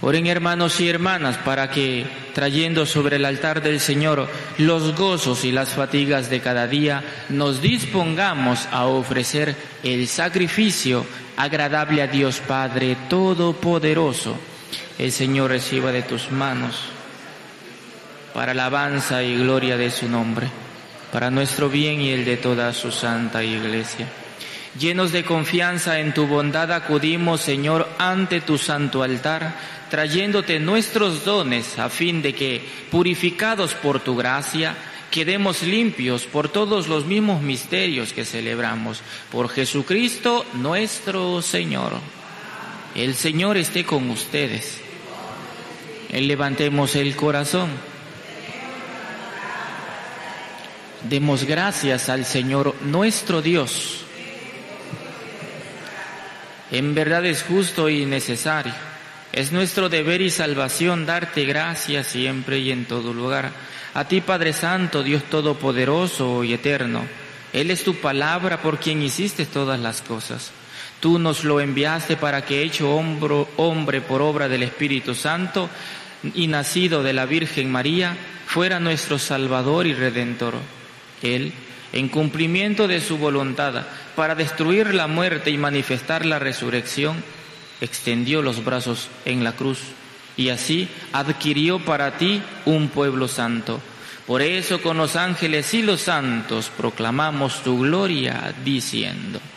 Oren, hermanos y hermanas, para que, trayendo sobre el altar del Señor los gozos y las fatigas de cada día, nos dispongamos a ofrecer el sacrificio agradable a Dios Padre Todopoderoso. El Señor reciba de tus manos, para alabanza y gloria de su nombre, para nuestro bien y el de toda su santa Iglesia. Llenos de confianza en tu bondad acudimos, Señor, ante tu santo altar, trayéndote nuestros dones a fin de que, purificados por tu gracia, quedemos limpios por todos los mismos misterios que celebramos. Por Jesucristo nuestro Señor. El Señor esté con ustedes. Levantemos el corazón. Demos gracias al Señor nuestro Dios. En verdad es justo y necesario. Es nuestro deber y salvación darte gracias siempre y en todo lugar. A ti, Padre Santo, Dios Todopoderoso y Eterno. Él es tu palabra por quien hiciste todas las cosas. Tú nos lo enviaste para que, hecho hombre por obra del Espíritu Santo y nacido de la Virgen María, fuera nuestro Salvador y Redentor. Él, en cumplimiento de su voluntad, para destruir la muerte y manifestar la resurrección, extendió los brazos en la cruz y así adquirió para ti un pueblo santo. Por eso con los ángeles y los santos proclamamos tu gloria diciendo: